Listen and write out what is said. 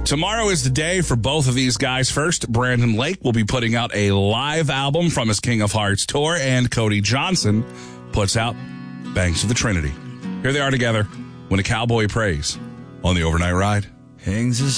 Tomorrow is the day for both of these guys. First, Brandon Lake will be putting out a live album from his King of Hearts tour, and Cody Johnson puts out Banks of the Trinity. Here they are together, When a Cowboy Prays, on the Overnight Ride. Hangs a